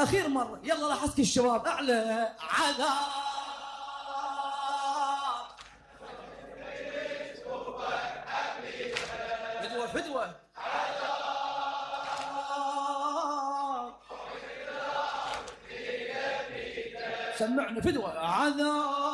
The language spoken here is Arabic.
اخير مره، يلا لاحظك الشباب اعلى عذاب. فدوه فدوه سمعنا فدوه عذاب.